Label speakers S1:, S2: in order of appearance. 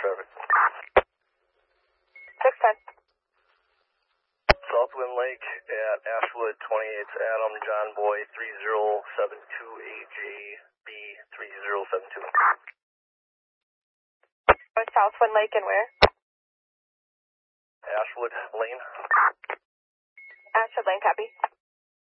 S1: traffic.
S2: 610.
S1: Southwind Lake at Ashwood, 28th Adam, John Boy, 3072AJB 3072.
S2: Southwind Lake and where?
S1: Ashwood Lane.
S2: Ashwood Lane, copy.